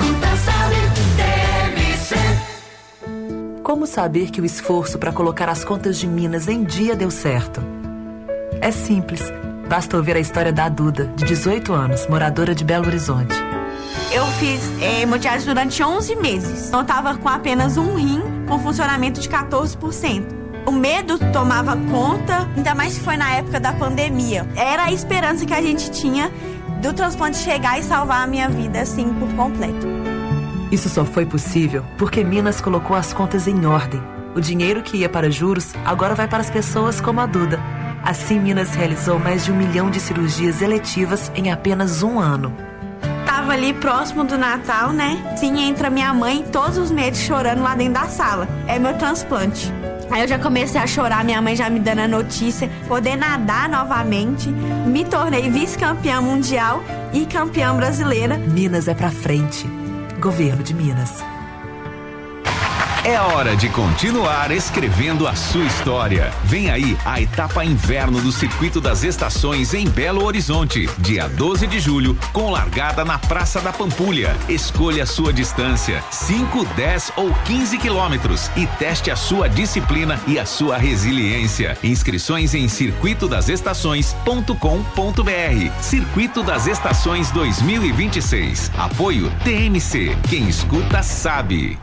Como saber que o esforço para colocar as contas de Minas em dia deu certo? É simples. Basta ouvir a história da Duda, de 18 anos, moradora de Belo Horizonte. Eu fiz hemodiálise durante 11 meses. Eu estava com apenas um rim, com funcionamento de 14%. O medo tomava conta, ainda mais se foi na época da pandemia. Era a esperança que a gente tinha do transplante chegar e salvar a minha vida, assim, por completo. Isso só foi possível porque Minas colocou as contas em ordem. O dinheiro que ia para juros agora vai para as pessoas como a Duda. Assim, Minas realizou mais de 1 milhão de cirurgias eletivas em apenas um ano. Tava ali próximo do Natal, né? Sim, entra minha mãe todos os meses chorando lá dentro da sala. É meu transplante. Aí eu já comecei a chorar, minha mãe já me dando a notícia, poder nadar novamente. Me tornei vice-campeã mundial e campeã brasileira. Minas é pra frente. Governo de Minas. É hora de continuar escrevendo a sua história. Vem aí a etapa inverno do Circuito das Estações em Belo Horizonte, dia 12 de julho, com largada na Praça da Pampulha. Escolha a sua distância, 5, 10 ou 15 quilômetros e teste a sua disciplina e a sua resiliência. Inscrições em circuitodasestações.com.br. Circuito das Estações 2026. Apoio TMC. Quem escuta sabe.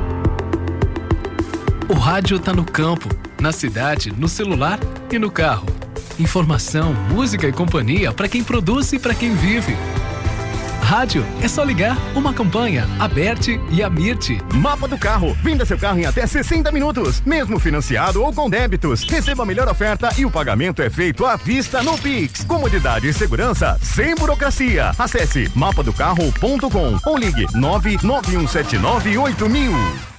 O rádio tá no campo, na cidade, no celular e no carro. Informação, música e companhia para quem produz e para quem vive. Rádio é só ligar uma campanha, Aberte e Amirte. Mapa do carro. Venda seu carro em até 60 minutos, mesmo financiado ou com débitos. Receba a melhor oferta e o pagamento é feito à vista no Pix. Comodidade e segurança sem burocracia. Acesse mapadocarro.com ou ligue 991798000.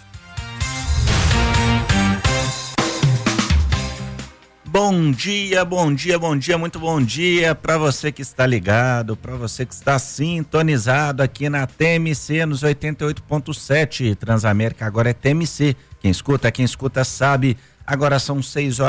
Bom dia, bom dia, bom dia, muito bom dia para você que está ligado, para você que está sintonizado aqui na TMC nos 88.7. Transamérica agora é TMC. Quem escuta sabe. Agora são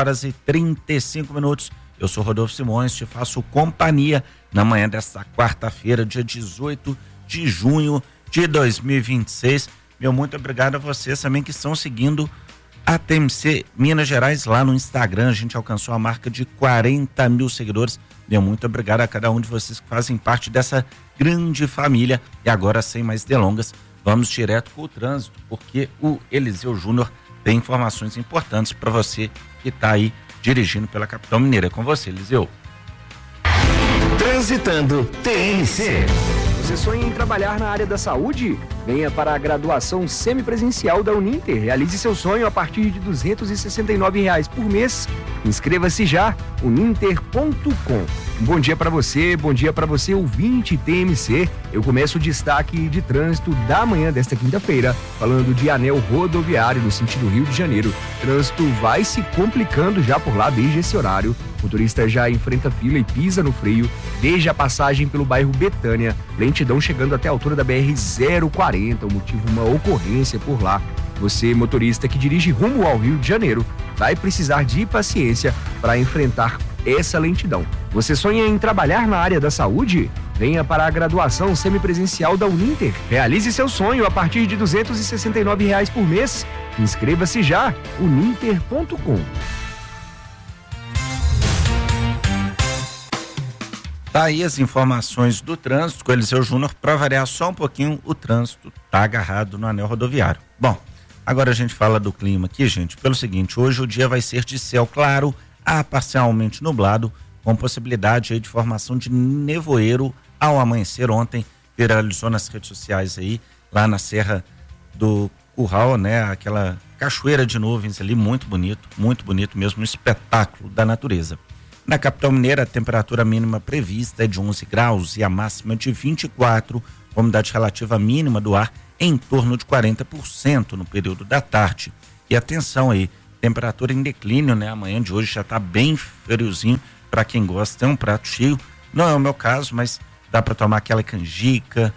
6h35. Eu sou Rodolfo Simões, te faço companhia na manhã desta quarta-feira, dia 18 de junho de 2026. Meu muito obrigado a vocês também que estão seguindo a TMC Minas Gerais lá no Instagram. A gente alcançou a marca de 40 mil seguidores. Meu muito obrigado a cada um de vocês que fazem parte dessa grande família. E agora, sem mais delongas, vamos direto com o trânsito, porque o Eliseu Júnior tem informações importantes para você que está aí dirigindo pela capital mineira. É com você, Eliseu. Transitando TMC. Você sonha em trabalhar na área da saúde? Venha para a graduação semipresencial da Uninter. Realize seu sonho a partir de R$ 269 por mês. Inscreva-se já, uninter.com. Um bom dia para você ouvinte TMC. Eu começo o destaque de trânsito da manhã desta quinta-feira, falando de anel rodoviário no sentido Rio de Janeiro. Trânsito vai se complicando já por lá desde esse horário. O motorista já enfrenta fila e pisa no freio desde a passagem pelo bairro Betânia. Lentidão chegando até a altura da BR-040, o motivo uma ocorrência por lá. Você, motorista que dirige rumo ao Rio de Janeiro, vai precisar de paciência para enfrentar essa lentidão. Você sonha em trabalhar na área da saúde? Venha para a graduação semipresencial da Uninter. Realize seu sonho a partir de R$ 269 por mês. Inscreva-se já, uninter.com. Tá aí as informações do trânsito com Eliseu Júnior. Para variar só um pouquinho, o trânsito tá agarrado no anel rodoviário. Bom, agora a gente fala do clima aqui, gente, pelo seguinte: hoje o dia vai ser de céu claro a parcialmente nublado, com possibilidade aí de formação de nevoeiro ao amanhecer. Ontem viralizou nas redes sociais aí, lá na Serra do Curral, né? Aquela cachoeira de nuvens ali, muito bonito mesmo, um espetáculo da natureza. Na capital mineira, a temperatura mínima prevista é de 11 graus e a máxima de 24, com umidade relativa mínima do ar em torno de 40% no período da tarde. E atenção aí, temperatura em declínio, né? Amanhã de hoje já está bem friozinho, para quem gosta, tem um prato cheio. Não é o meu caso, mas dá para tomar aquela canjica,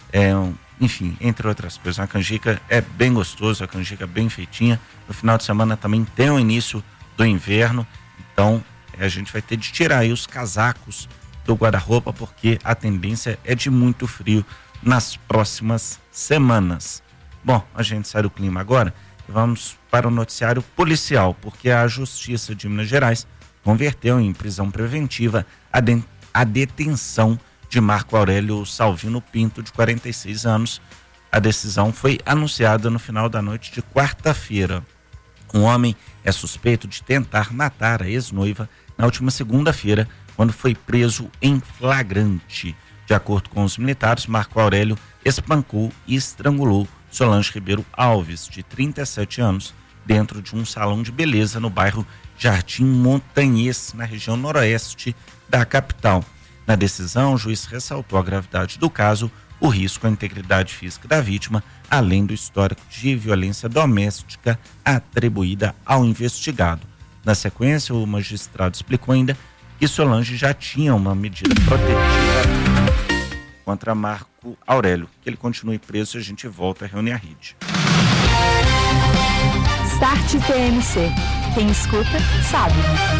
enfim, entre outras coisas. A canjica é bem gostosa, a canjica bem feitinha. No final de semana também tem o início do inverno, então a gente vai ter de tirar aí os casacos do guarda-roupa, porque a tendência é de muito frio nas próximas semanas. Bom, a gente sai do clima agora e vamos para o noticiário policial, porque a Justiça de Minas Gerais converteu em prisão preventiva a detenção de Marco Aurélio Salvino Pinto, de 46 anos. A decisão foi anunciada no final da noite de quarta-feira. Um homem é suspeito de tentar matar a ex-noiva na última segunda-feira, quando foi preso em flagrante. De acordo com os militares, Marco Aurélio espancou e estrangulou Solange Ribeiro Alves, de 37 anos, dentro de um salão de beleza no bairro Jardim Montanhês, na região noroeste da capital. Na decisão, o juiz ressaltou a gravidade do caso, o risco à integridade física da vítima, além do histórico de violência doméstica atribuída ao investigado. Na sequência, o magistrado explicou ainda que Solange já tinha uma medida protetiva contra Marco Aurélio. Que ele continue preso e a gente volta a reunir a rede. Start TMC. Quem escuta, sabe.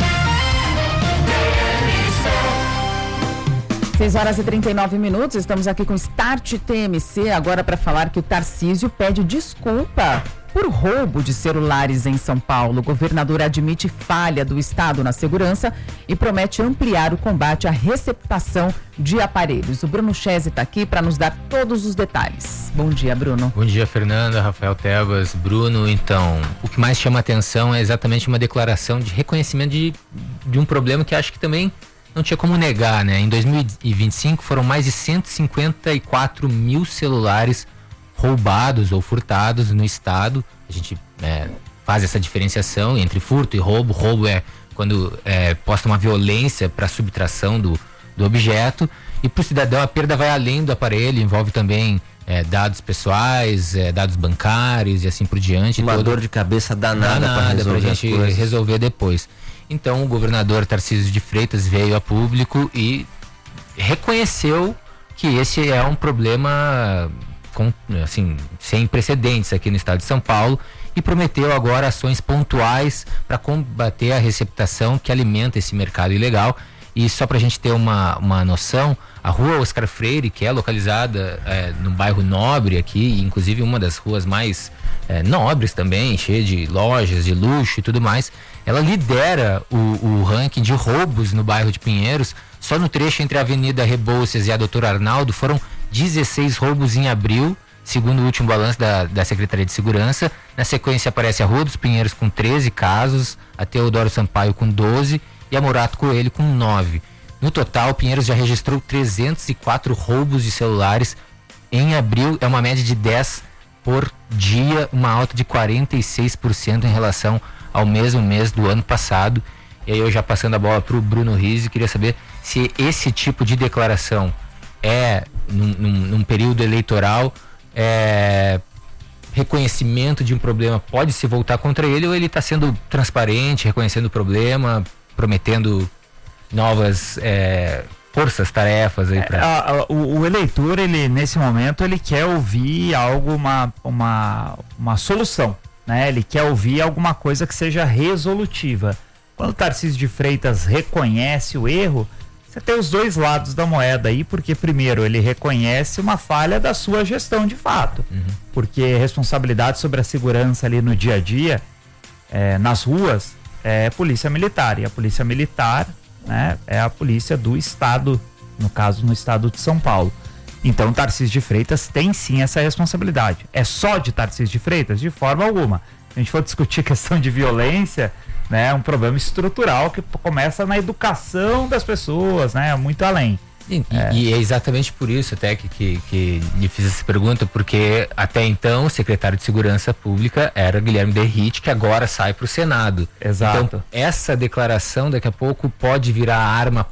6h39, estamos aqui com Start TMC, agora para falar que o Tarcísio pede desculpa por roubo de celulares em São Paulo. O governador admite falha do Estado na segurança e promete ampliar o combate à receptação de aparelhos. O Bruno Chese está aqui para nos dar todos os detalhes. Bom dia, Bruno. Bom dia, Fernanda, Rafael Tebas, Bruno. Então, o que mais chama atenção é exatamente uma declaração de reconhecimento de um problema que acho que também não tinha como negar, né? Em 2025 foram mais de 154 mil celulares roubados ou furtados no estado. A gente faz essa diferenciação entre furto e roubo. Roubo é quando posta uma violência para subtração do objeto, e para o cidadão a perda vai além do aparelho, envolve também dados pessoais, dados bancários e assim por diante. Uma dor de cabeça danada para a gente resolver depois. Então o governador Tarcísio de Freitas veio a público e reconheceu que esse é um problema sem precedentes aqui no estado de São Paulo, e prometeu agora ações pontuais para combater a receptação que alimenta esse mercado ilegal. E só para a gente ter uma noção, a rua Oscar Freire, que é localizada no bairro Nobre aqui, inclusive uma das ruas mais nobres também, cheia de lojas de luxo e tudo mais, ela lidera o ranking de roubos no bairro de Pinheiros. Só no trecho entre a Avenida Rebouças e a Doutor Arnaldo foram 16 roubos em abril, segundo o último balanço da Secretaria de Segurança. Na sequência aparece a Rua dos Pinheiros com 13 casos, a Teodoro Sampaio com 12 e a Morato Coelho com 9. No total, Pinheiros já registrou 304 roubos de celulares em abril, é uma média de 10 por dia, uma alta de 46% em relação ao mesmo mês do ano passado. E aí, eu já passando a bola para o Bruno Rizzi, queria saber se esse tipo de declaração num período eleitoral, reconhecimento de um problema, pode se voltar contra ele, ou ele está sendo transparente, reconhecendo o problema, prometendo novas forças, tarefas aí para... O eleitor, ele nesse momento, ele quer ouvir algo, uma solução, né? Ele quer ouvir alguma coisa que seja resolutiva. Quando o Tarcísio de Freitas reconhece o erro, você tem os dois lados da moeda aí, porque primeiro ele reconhece uma falha da sua gestão de fato, porque responsabilidade sobre a segurança ali no dia a dia, nas ruas, é polícia militar, e a polícia militar, né, é a polícia do estado no caso no estado de São Paulo. Então Tarcísio de Freitas tem sim essa responsabilidade. É só de Tarcísio de Freitas? De forma alguma. Se a gente for discutir questão de violência, né, é um problema estrutural que começa na educação das pessoas, né, muito além. E é exatamente por isso até que lhe fiz essa pergunta, porque até então o secretário de Segurança Pública era Guilherme Derrite, que agora sai para o Senado. Exato. Então, essa declaração daqui a pouco pode virar arma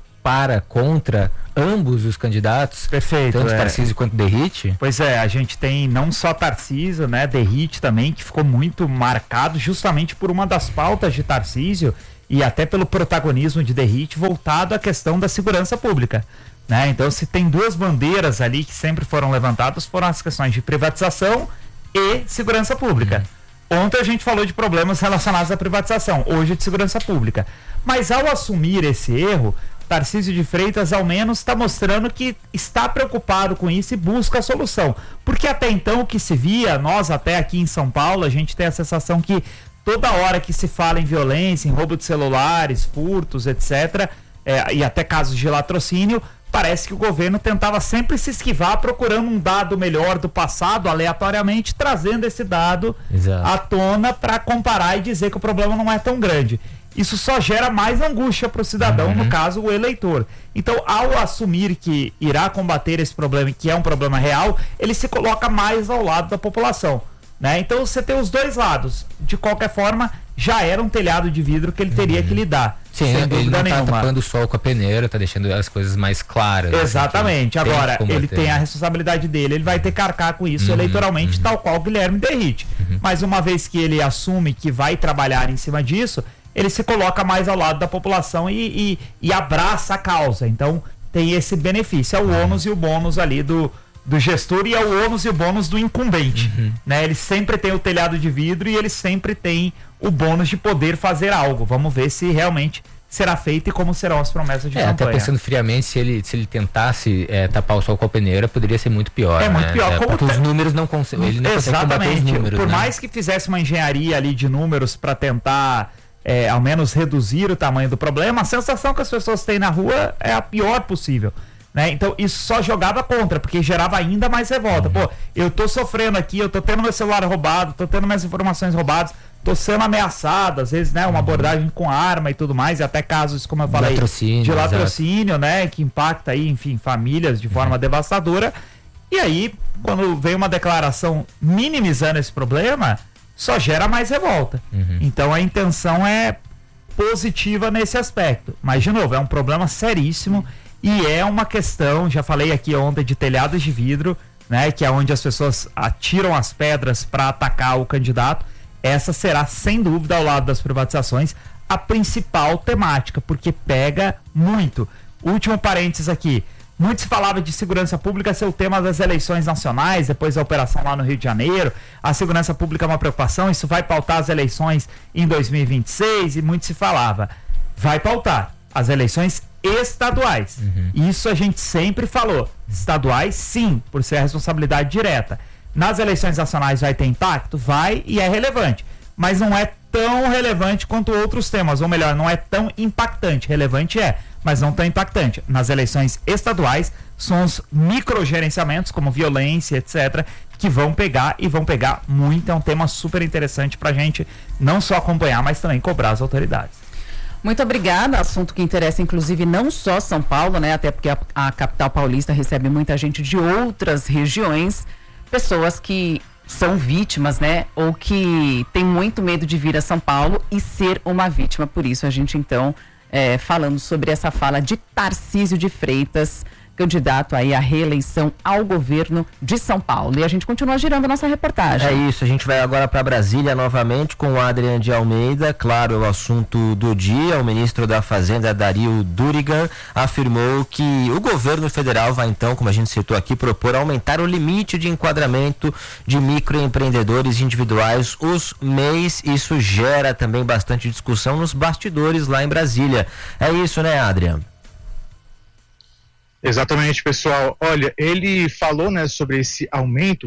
contra ambos os candidatos. Perfeito. Tanto Tarcísio quanto Derrite. Pois é, a gente tem não só Tarcísio, né, Derrite também, que ficou muito marcado justamente por uma das pautas de Tarcísio e até pelo protagonismo de Derrite voltado à questão da segurança pública. Né? Então, se tem duas bandeiras ali que sempre foram levantadas, foram as questões de privatização e segurança pública. Ontem a gente falou de problemas relacionados à privatização, hoje de segurança pública. Mas ao assumir esse erro, Tarcísio de Freitas ao menos está mostrando que está preocupado com isso e busca a solução. Porque até então o que se via, nós até aqui em São Paulo, a gente tem a sensação que toda hora que se fala em violência, em roubo de celulares, furtos, etc., e até casos de latrocínio, parece que o governo tentava sempre se esquivar procurando um dado melhor do passado, aleatoriamente, trazendo esse dado à tona para comparar e dizer que o problema não é tão grande. Isso só gera mais angústia para o cidadão, no caso, o eleitor. Então, ao assumir que irá combater esse problema, que é um problema real, ele se coloca mais ao lado da população. Né? Então, você tem os dois lados. De qualquer forma, já era um telhado de vidro que ele teria que lidar. Sim, ele não está tapando o sol com a peneira, está deixando as coisas mais claras. Exatamente. Assim, agora, ele tem a responsabilidade dele, ele vai ter que arcar com isso eleitoralmente, tal qual o Guilherme Derrite. Mas uma vez que ele assume que vai trabalhar em cima disso, ele se coloca mais ao lado da população e abraça a causa. Então, tem esse benefício. É o ônus e o bônus ali do gestor e é o ônus e o bônus do incumbente. Né? Ele sempre tem o telhado de vidro e ele sempre tem o bônus de poder fazer algo. Vamos ver se realmente será feito e como serão as promessas de campanha. Até pensando friamente, se ele tentasse tapar o sol com a peneira, poderia ser muito pior. Muito pior. Porque os números não conseguem. Ele não consegue combater os números. Por mais que fizesse uma engenharia ali de números para tentar ao menos reduzir o tamanho do problema, a sensação que as pessoas têm na rua é a pior possível. Né? Então isso só jogava contra, porque gerava ainda mais revolta. Pô, eu tô sofrendo aqui, eu tô tendo meu celular roubado, tô tendo minhas informações roubadas, tô sendo ameaçado, às vezes, né, uma abordagem com arma e tudo mais, e até casos, como eu falei, de latrocínio, né, que impacta aí, enfim, famílias de forma devastadora. E aí, quando vem uma declaração minimizando esse problema, só gera mais revolta. Então a intenção é positiva nesse aspecto. Mas, de novo, é um problema seríssimo e é uma questão, já falei aqui ontem, de telhados de vidro, né, que é onde as pessoas atiram as pedras para atacar o candidato. Essa será, sem dúvida, ao lado das privatizações, a principal temática, porque pega muito. Último parênteses aqui. Muito se falava de segurança pública ser o tema das eleições nacionais, depois da operação lá no Rio de Janeiro. A segurança pública é uma preocupação, isso vai pautar as eleições em 2026 e muito se falava. Vai pautar as eleições estaduais. Isso a gente sempre falou. Estaduais, sim, por ser a responsabilidade direta. Nas eleições nacionais vai ter impacto? Vai, e é relevante. Mas não é tão relevante quanto outros temas, ou melhor, não é tão impactante. Relevante mas não tão impactante. Nas eleições estaduais, são os microgerenciamentos, como violência, etc., que vão pegar e vão pegar muito. É um tema super interessante pra gente não só acompanhar, mas também cobrar as autoridades. Muito obrigada, assunto que interessa inclusive não só São Paulo, né? Até porque a capital paulista recebe muita gente de outras regiões, pessoas que são vítimas, né? Ou que tem muito medo de vir a São Paulo e ser uma vítima. Por isso a gente então, falando sobre essa fala de Tarcísio de Freitas, candidato aí à reeleição ao governo de São Paulo. E a gente continua girando a nossa reportagem. É isso, a gente vai agora para Brasília novamente com o Adrian de Almeida. Claro, é o assunto do dia. O ministro da Fazenda, Dario Durigan, afirmou que o governo federal vai então, como a gente citou aqui, propor aumentar o limite de enquadramento de microempreendedores individuais, os MEIs. Isso gera também bastante discussão nos bastidores lá em Brasília. É isso, né, Adrian? Exatamente, pessoal. Olha, ele falou, né, sobre esse aumento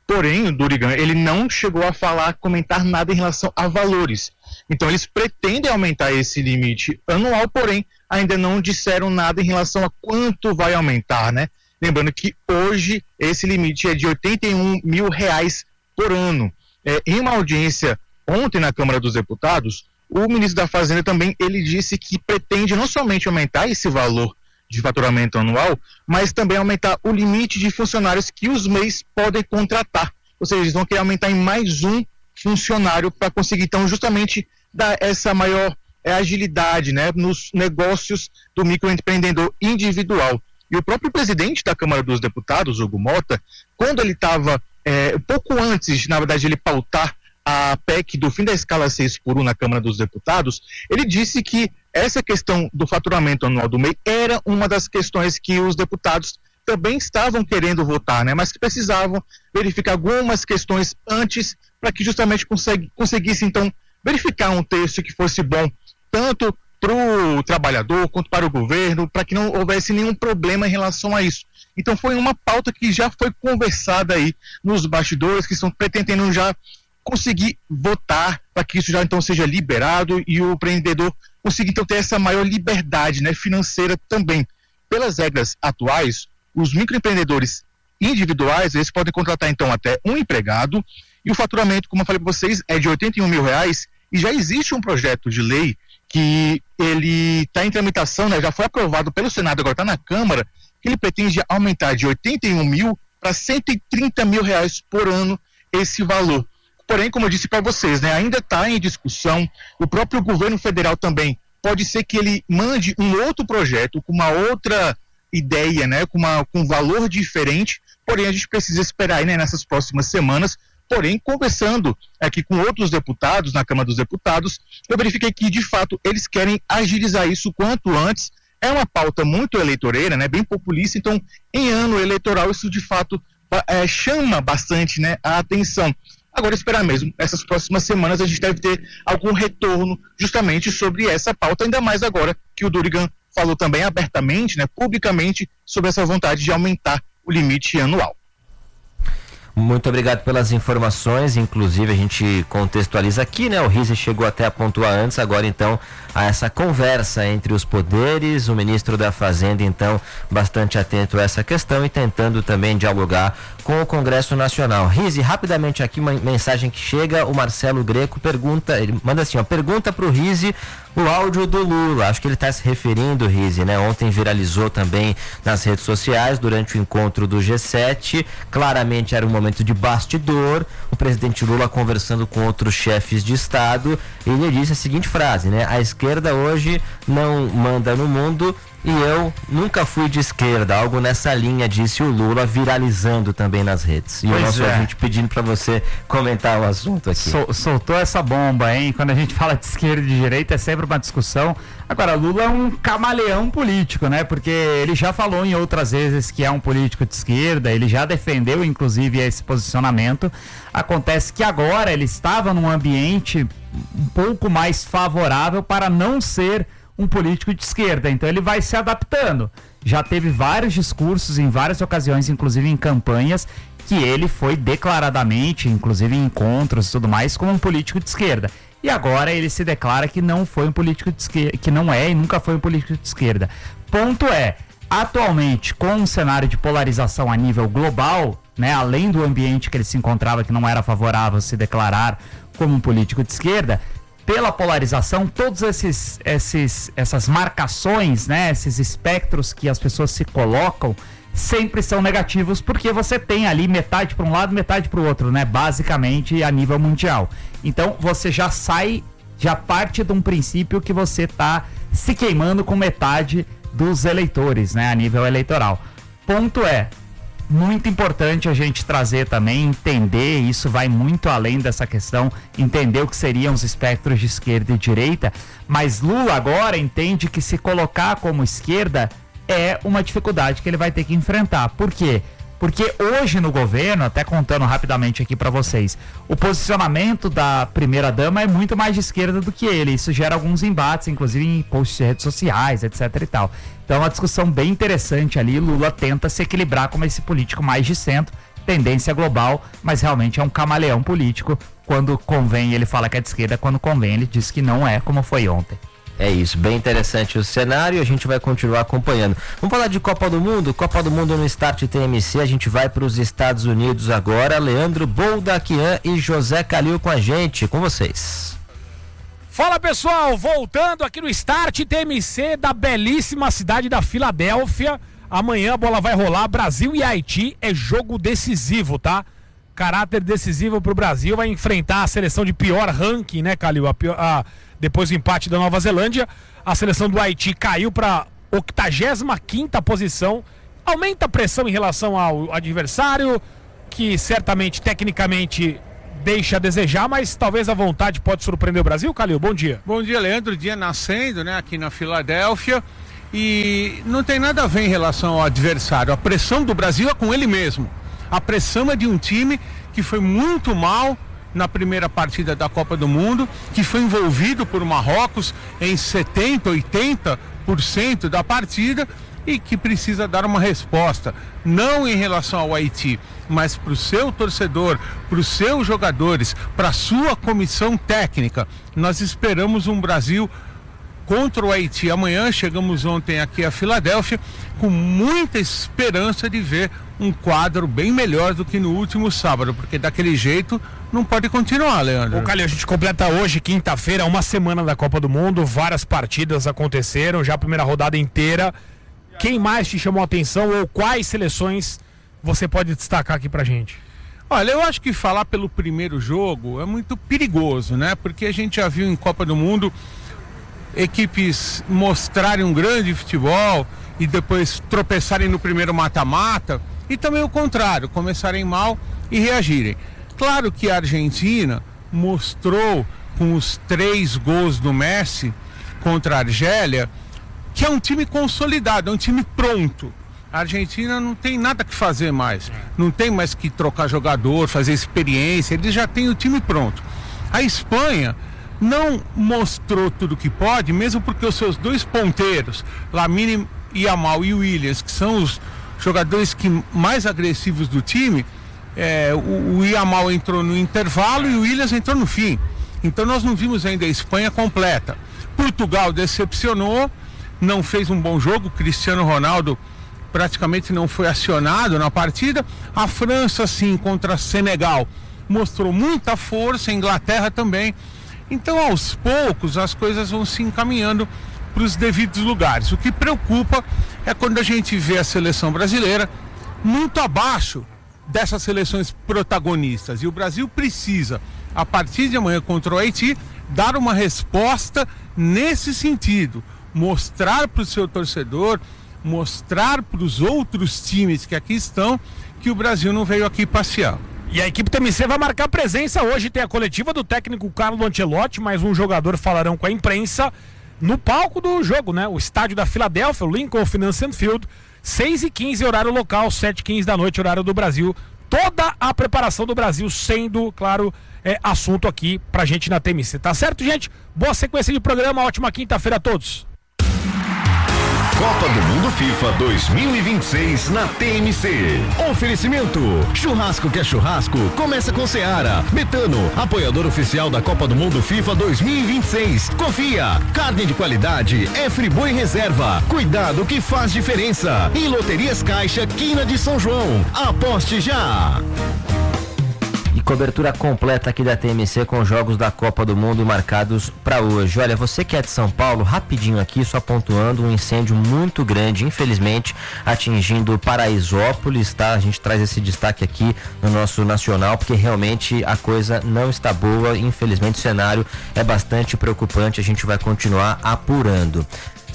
Porém, o Dorigan, ele não chegou a comentar nada em relação a valores. Então, eles pretendem aumentar esse limite anual, porém, ainda não disseram nada em relação a quanto vai aumentar, né? Lembrando que hoje esse limite é de R$81 mil por ano. Em uma audiência ontem na Câmara dos Deputados, o ministro da Fazenda também, ele disse que pretende não somente aumentar esse valor de faturamento anual, mas também aumentar o limite de funcionários que os MEIs podem contratar. Ou seja, eles vão querer aumentar em mais um funcionário para conseguir, então, justamente dar essa maior agilidade, né, nos negócios do microempreendedor individual. E o próprio presidente da Câmara dos Deputados, Hugo Mota, quando ele estava, um pouco antes, na verdade, ele pautar a PEC do fim da escala 6x1 na Câmara dos Deputados, ele disse que essa questão do faturamento anual do MEI era uma das questões que os deputados também estavam querendo votar, né? Mas que precisavam verificar algumas questões antes para que justamente conseguisse, então, verificar um texto que fosse bom tanto para o trabalhador quanto para o governo, para que não houvesse nenhum problema em relação a isso. Então foi uma pauta que já foi conversada aí nos bastidores, que estão pretendendo já conseguir votar para que isso já então seja liberado e o empreendedor consiga então ter essa maior liberdade, né, financeira também. Pelas regras atuais, os microempreendedores individuais, eles podem contratar então até um empregado e o faturamento, como eu falei para vocês, é de R$81 mil e já existe um projeto de lei que ele está em tramitação, né, já foi aprovado pelo Senado, agora está na Câmara, que ele pretende aumentar de 81 mil para R$130 mil por ano esse valor. Porém, como eu disse para vocês, né, ainda está em discussão. O próprio governo federal também pode ser que ele mande um outro projeto com uma outra ideia, né, com um valor diferente. Porém, a gente precisa esperar aí, né, nessas próximas semanas. Porém, conversando aqui com outros deputados na Câmara dos Deputados, eu verifiquei que, de fato, eles querem agilizar isso quanto antes. É uma pauta muito eleitoreira, né, bem populista. Então, em ano eleitoral, isso de fato chama bastante, né, a atenção. Agora, esperar mesmo, essas próximas semanas a gente deve ter algum retorno justamente sobre essa pauta, ainda mais agora que o Dorigan falou também abertamente, né, publicamente, sobre essa vontade de aumentar o limite anual. Muito obrigado pelas informações, inclusive a gente contextualiza aqui, né? O Rizzi chegou até a pontuar antes, agora então a essa conversa entre os poderes, o ministro da Fazenda então bastante atento a essa questão e tentando também dialogar com o Congresso Nacional. Rizzi, rapidamente aqui uma mensagem que chega, o Marcelo Greco pergunta, ele manda assim, ó, pergunta pro Rizzi o áudio do Lula, acho que ele está se referindo, Rizzi, né? Ontem viralizou também nas redes sociais durante o encontro do G7, claramente era um momento de bastidor, o presidente Lula conversando com outros chefes de Estado, e ele disse a seguinte frase, né? A esquerda hoje não manda no mundo e eu nunca fui de esquerda, algo nessa linha, disse o Lula, viralizando também nas redes. E pois o nosso ouvinte pedindo para você comentar o assunto aqui. Soltou essa bomba, hein? Quando a gente fala de esquerda e de direita é sempre uma discussão. Agora, Lula é um camaleão político, né? Porque ele já falou em outras vezes que é um político de esquerda, ele já defendeu, inclusive, esse posicionamento. Acontece que agora ele estava num ambiente um pouco mais favorável para não ser um político de esquerda, então ele vai se adaptando. Já teve vários discursos em várias ocasiões, inclusive em campanhas, que ele foi declaradamente, inclusive em encontros e tudo mais, como um político de esquerda. E agora ele se declara que não foi um político de esquerda, que não é e nunca foi um político de esquerda. Ponto é, atualmente, com um cenário de polarização a nível global, né, além do ambiente que ele se encontrava, que não era favorável a se declarar como um político de esquerda, pela polarização, todos essas marcações, né, esses espectros que as pessoas se colocam, sempre são negativos, porque você tem ali metade para um lado, metade para o outro, né, basicamente a nível mundial. Então você já parte de um princípio que você está se queimando com metade dos eleitores, né, a nível eleitoral. Ponto é, muito importante a gente trazer também, entender, isso vai muito além dessa questão, entender o que seriam os espectros de esquerda e direita, mas Lula agora entende que se colocar como esquerda é uma dificuldade que ele vai ter que enfrentar. Por quê? Porque hoje no governo, até contando rapidamente aqui para vocês, o posicionamento da primeira-dama é muito mais de esquerda do que ele. Isso gera alguns embates, inclusive em posts de redes sociais, etc e tal. Então é uma discussão bem interessante ali. Lula tenta se equilibrar como esse político mais de centro, tendência global, mas realmente é um camaleão político. Quando convém ele fala que é de esquerda, quando convém ele diz que não é, como foi ontem. É isso, bem interessante o cenário, a gente vai continuar acompanhando. Vamos falar de Copa do Mundo? Copa do Mundo no Start TMC, a gente vai para os Estados Unidos agora. Leandro Boldaquian e José Calil com a gente, com vocês. Fala pessoal, voltando aqui no Start TMC da belíssima cidade da Filadélfia. Amanhã a bola vai rolar, Brasil e Haiti, é jogo decisivo, tá? Caráter decisivo pro Brasil, vai enfrentar a seleção de pior ranking, né, Calil? Depois do empate da Nova Zelândia, a seleção do Haiti caiu para 85ª posição. Aumenta a pressão em relação ao adversário, que certamente, tecnicamente, deixa a desejar, mas talvez a vontade pode surpreender o Brasil. Calil, bom dia. Bom dia, Leandro. Dia nascendo, né, aqui na Filadélfia. E não tem nada a ver em relação ao adversário. A pressão do Brasil é com ele mesmo. A pressão é de um time que foi muito mal na primeira partida da Copa do Mundo, que foi envolvido por Marrocos em 70%, 80% da partida e que precisa dar uma resposta, não em relação ao Haiti, mas para o seu torcedor, para os seus jogadores, para a sua comissão técnica. Nós esperamos um Brasil contra o Haiti amanhã. Chegamos ontem aqui a Filadélfia com muita esperança de ver um quadro bem melhor do que no último sábado, porque daquele jeito não pode continuar, Leandro. Ô Calil, a gente completa hoje, quinta-feira, uma semana da Copa do Mundo, várias partidas aconteceram, já a primeira rodada inteira. Quem mais te chamou a atenção ou quais seleções você pode destacar aqui pra gente? Olha, eu acho que falar pelo primeiro jogo é muito perigoso, né? Porque a gente já viu em Copa do Mundo equipes mostrarem um grande futebol e depois tropeçarem no primeiro mata-mata, e também o contrário, começarem mal e reagirem. Claro que a Argentina mostrou com os 3 gols do Messi contra a Argélia que é um time consolidado, é um time pronto. A Argentina não tem nada que fazer mais, não tem mais que trocar jogador, fazer experiência, eles já têm o time pronto. A Espanha não mostrou tudo que pode, mesmo porque os seus 2 ponteiros, Lamine Yamal e Williams, que são os jogadores mais agressivos do time, o Yamal entrou no intervalo e o Williams entrou no fim. Então nós não vimos ainda a Espanha completa. Portugal decepcionou, não fez um bom jogo, Cristiano Ronaldo praticamente não foi acionado na partida. A França, sim, contra Senegal, mostrou muita força, a Inglaterra também. Então, aos poucos, as coisas vão se encaminhando para os devidos lugares. O que preocupa é quando a gente vê a seleção brasileira muito abaixo dessas seleções protagonistas. E o Brasil precisa, a partir de amanhã contra o Haiti, dar uma resposta nesse sentido. Mostrar para o seu torcedor, mostrar para os outros times que aqui estão, que o Brasil não veio aqui passear. E a equipe TMC vai marcar presença hoje, tem a coletiva do técnico Carlo Ancelotti, mais um jogador falarão com a imprensa no palco do jogo, né? O estádio da Filadélfia, o Lincoln Financial Field, 6h15 horário local, 7h15 da noite horário do Brasil. Toda a preparação do Brasil sendo, claro, assunto aqui pra gente na TMC, tá certo, gente? Boa sequência de programa, ótima quinta-feira a todos. Copa do Mundo FIFA 2026 na TMC. Oferecimento: churrasco que é churrasco, começa com Seara. Betano, apoiador oficial da Copa do Mundo FIFA 2026. Confia, carne de qualidade é Friboi Reserva. Cuidado que faz diferença. E Loterias Caixa, Quina de São João. Aposte já. E cobertura completa aqui da TMC com jogos da Copa do Mundo marcados para hoje. Olha, você que é de São Paulo, rapidinho aqui, só pontuando, um incêndio muito grande, infelizmente, atingindo Paraisópolis, tá? A gente traz esse destaque aqui no nosso Nacional, porque realmente a coisa não está boa, infelizmente o cenário é bastante preocupante, a gente vai continuar apurando.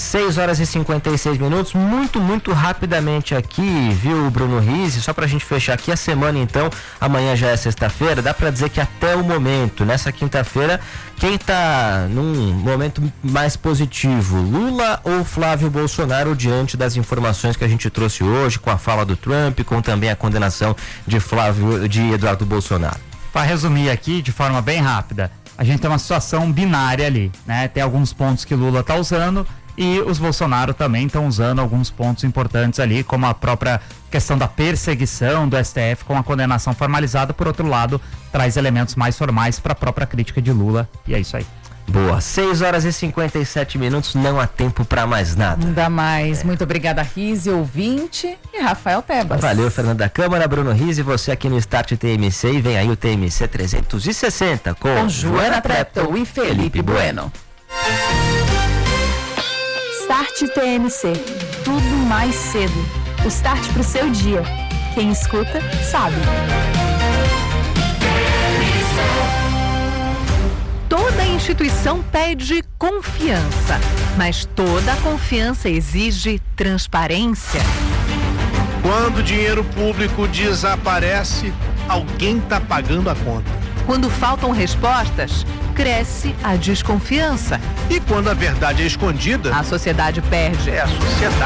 6h56, muito rapidamente aqui, viu, Bruno Rizzi? Só pra gente fechar aqui a semana, então, amanhã já é sexta-feira, dá pra dizer que até o momento, nessa quinta-feira, quem tá num momento mais positivo, Lula ou Flávio Bolsonaro, diante das informações que a gente trouxe hoje, com a fala do Trump, com também a condenação de Eduardo Bolsonaro? Para resumir aqui de forma bem rápida, a gente tem uma situação binária ali, né? Tem alguns pontos que Lula tá usando E os Bolsonaro também estão usando alguns pontos importantes ali, como a própria questão da perseguição do STF com a condenação formalizada. Por outro lado, traz elementos mais formais para a própria crítica de Lula. E é isso aí. Boa, 6h57, não há tempo para mais nada. Não dá mais. Muito obrigada, Rise, ouvinte, e Rafael Tebas. Valeu, Fernanda Câmara, Bruno Rise, você aqui no Start TMC, e vem aí o TMC 360 com Joana Treptow e Felipe Bueno. Start TMC, tudo mais cedo. O start pro seu dia. Quem escuta, sabe. Toda instituição pede confiança, mas toda confiança exige transparência. Quando o dinheiro público desaparece, alguém está pagando a conta. Quando faltam respostas, cresce a desconfiança. E quando a verdade é escondida, a sociedade perde. É a sociedade.